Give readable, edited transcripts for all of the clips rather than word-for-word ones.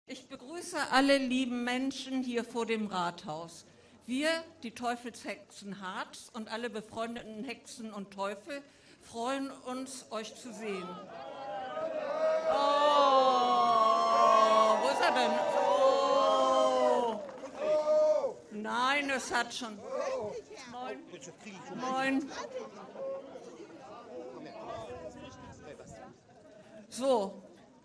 Ich begrüße alle lieben Menschen hier vor dem Rathaus. Wir, die Teufelshexen Harz und alle befreundeten Hexen und Teufel, freuen uns, euch zu sehen. Oh, wo ist er denn? Oh. Nein, es hat schon. Moin. Moin. So.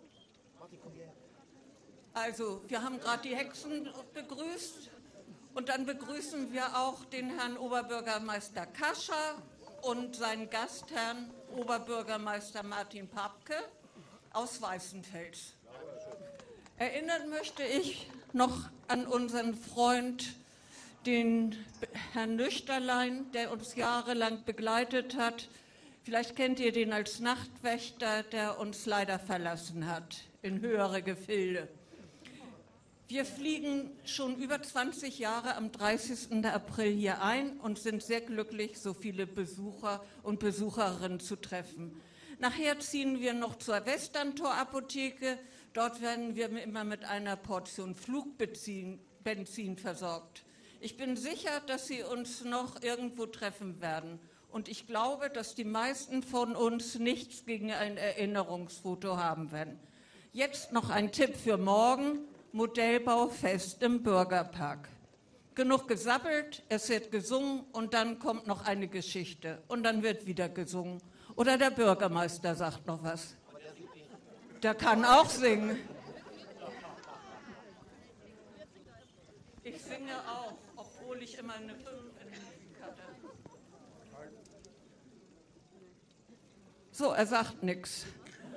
Also, wir haben gerade die Hexen begrüßt und dann begrüßen wir auch den Herrn Oberbürgermeister Kascher und seinen Gastherrn Oberbürgermeister Martin Papke aus Weißenfels. Erinnern möchte ich noch an unseren Freund, den Herrn Nüchterlein, der uns jahrelang begleitet hat. Vielleicht kennt ihr den als Nachtwächter, der uns leider verlassen hat in höhere Gefilde. Wir fliegen schon über 20 Jahre am 30. April hier ein und sind sehr glücklich, so viele Besucher und Besucherinnen zu treffen. Nachher ziehen wir noch zur Westerntor-Apotheke. Dort werden wir immer mit einer Portion Flugbenzin versorgt. Ich bin sicher, dass Sie uns noch irgendwo treffen werden. Und ich glaube, dass die meisten von uns nichts gegen ein Erinnerungsfoto haben werden. Jetzt noch ein Tipp für morgen. Modellbaufest im Bürgerpark. Genug gesabbelt, es wird gesungen und dann kommt noch eine Geschichte und dann wird wieder gesungen. Oder der Bürgermeister sagt noch was. Der kann auch singen. Ich singe auch, obwohl ich immer eine 5 in Musik hatte. So, er sagt nichts.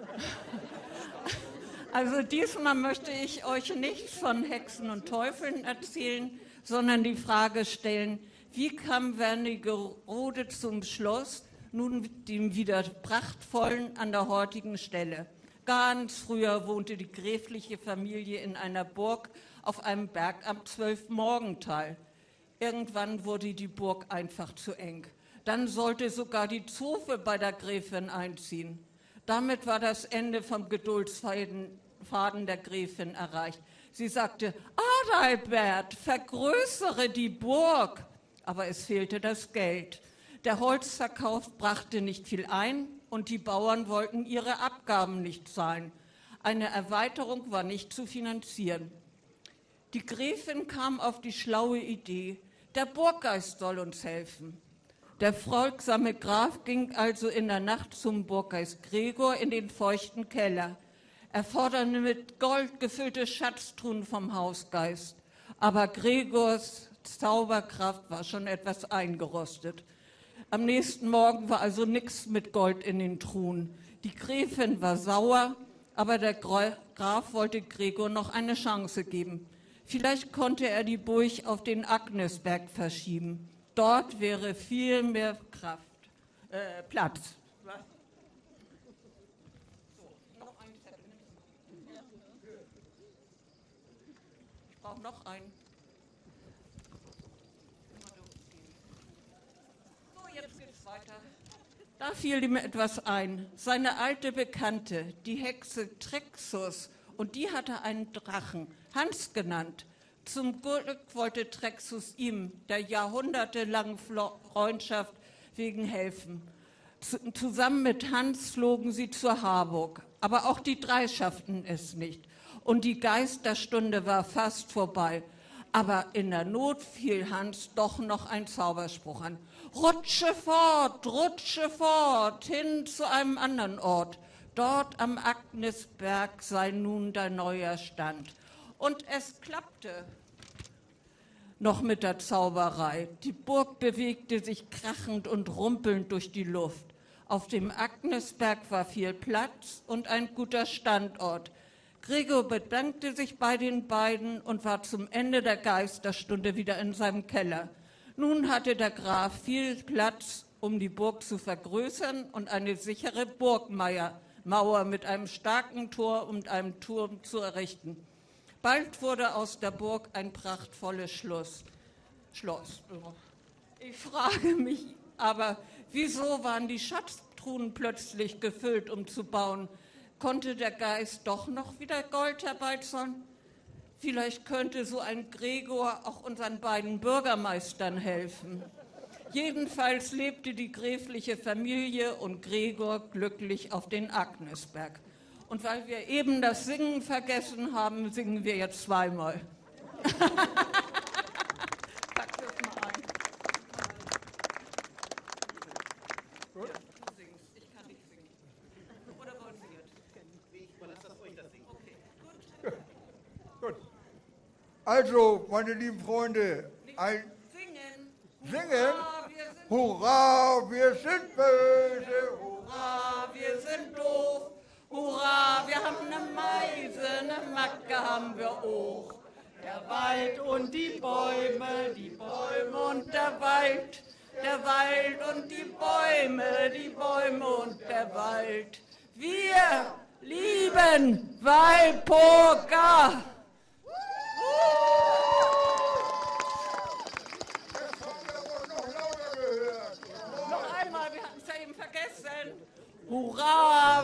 Also diesmal möchte ich euch nichts von Hexen und Teufeln erzählen, sondern die Frage stellen, wie kam Wernigerode zum Schloss, nun dem wieder prachtvollen an der heutigen Stelle? Ganz früher wohnte die gräfliche Familie in einer Burg auf einem Berg am 12-Morgental. Irgendwann wurde die Burg einfach zu eng. Dann sollte sogar die Zofe bei der Gräfin einziehen. Damit war das Ende vom Geduldsfaden der Gräfin erreicht. Sie sagte, Adalbert, vergrößere die Burg. Aber es fehlte das Geld. Der Holzverkauf brachte nicht viel ein und die Bauern wollten ihre Abgaben nicht zahlen. Eine Erweiterung war nicht zu finanzieren. Die Gräfin kam auf die schlaue Idee, der Burggeist soll uns helfen. Der folgsame Graf ging also in der Nacht zum Burggeist Gregor in den feuchten Keller. Er forderte mit Gold gefüllte Schatztruhen vom Hausgeist. Aber Gregors Zauberkraft war schon etwas eingerostet. Am nächsten Morgen war also nichts mit Gold in den Truhen. Die Gräfin war sauer, aber der Graf wollte Gregor noch eine Chance geben. Vielleicht konnte er die Burg auf den Agnesberg verschieben. Dort wäre viel mehr Platz. So, noch ein Zettel. Ich brauche noch einen. So, jetzt geht's weiter. Da fiel ihm etwas ein. Seine alte Bekannte, die Hexe Trexus, und die hatte einen Drachen, Hans genannt. Zum Glück wollte Trexus ihm, der jahrhundertelangen Freundschaft wegen, helfen. Zusammen mit Hans flogen sie zur Harburg. Aber auch die drei schafften es nicht. Und die Geisterstunde war fast vorbei. Aber in der Not fiel Hans doch noch ein Zauberspruch an. Rutsche fort, hin zu einem anderen Ort. Dort am Agnesberg sei nun dein neuer Stand. Und es klappte noch mit der Zauberei. Die Burg bewegte sich krachend und rumpelnd durch die Luft. Auf dem Agnesberg war viel Platz und ein guter Standort. Gregor bedankte sich bei den beiden und war zum Ende der Geisterstunde wieder in seinem Keller. Nun hatte der Graf viel Platz, um die Burg zu vergrößern und eine sichere Burgmauer mit einem starken Tor und einem Turm zu errichten. Bald wurde aus der Burg ein prachtvolles Schloss. Ich frage mich aber, wieso waren die Schatztruhen plötzlich gefüllt, um zu bauen? Konnte der Geist doch noch wieder Gold herbeizahlen? Vielleicht könnte so ein Gregor auch unseren beiden Bürgermeistern helfen. Jedenfalls lebte die gräfliche Familie und Gregor glücklich auf den Agnesberg. Und weil wir eben das Singen vergessen haben, singen wir jetzt zweimal. Pack das mal ein. Gut. Ja, du singst, ich kann nicht singen. Oder wollen Sie jetzt? Ich überlasse das euch, das Singen. Okay, gut. Gut. Also, meine lieben Freunde, Singen. Singen? Hurra, wir sind Hurra, wir sind böse, Hurra, wir sind doof. Hurra, wir haben eine Meise, eine Macke haben wir auch. Der Wald und die Bäume und der Wald und die Bäume und der Wald. Wir lieben Walpurga. Das haben wir aber noch lauter gehört. Noch einmal, wir hatten es ja eben vergessen. Hurra!